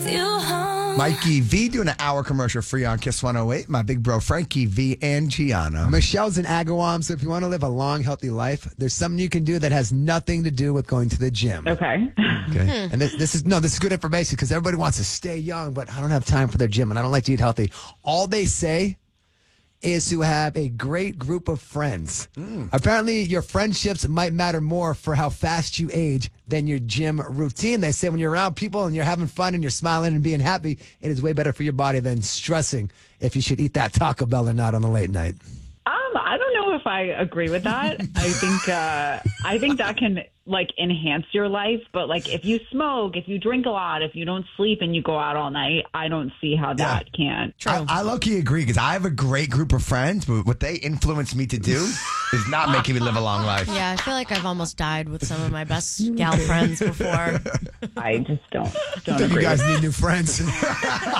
with you home. Mikey V doing an hour commercial free on Kiss 108. My big bro Frankie V and Gianna. Michelle's in Agawam, so if you want to live a long, healthy life, there's something you can do that has nothing to do with going to the gym. Okay. Okay. And this is good information because everybody wants to stay young, but I don't have time for their gym and I don't like to eat healthy. All they say is to have a great group of friends. Apparently, your friendships might matter more for how fast you age than your gym routine. They say when you're around people and you're having fun and you're smiling and being happy, it is way better for your body than stressing if you should eat that Taco Bell or not on the late night. I don't know if I agree with that. I think that can enhance your life, but if you smoke, if you drink a lot, if you don't sleep and you go out all night, I don't see how that can. I low-key agree because I have a great group of friends, but what they influence me to do is not making me live a long life. Yeah, I feel like I've almost died with some of my best gal friends before. I just don't I think agree. you guys need new friends.